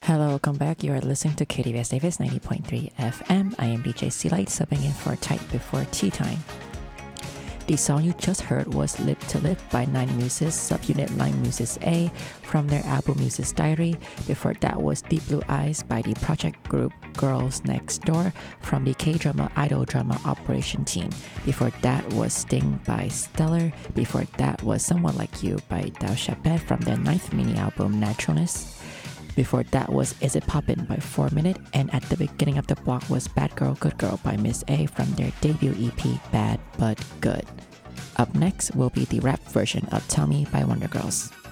Hello, welcome back. You are listening to KDVS Davis 90.3 FM. I am DJ C Light, subbing in for Tight Before Tea Time. The song you just heard was Lip to Lip by Nine Muses, subunit Line Muses A, from their album Muses Diary. Before that was Deep Blue Eyes by the project group Girls Next Door from the K-drama idol drama Operation Team. Before that was Sting by Stellar. Before that was Someone Like You by Dao Chapet from their 9th mini album Naturalness. Before that was Is It Poppin' by 4 Minute, and at the beginning of the block was Bad Girl Good Girl by Miss A from their debut EP Bad But Good. Up next will be the rap version of Tell Me by Wonder Girls.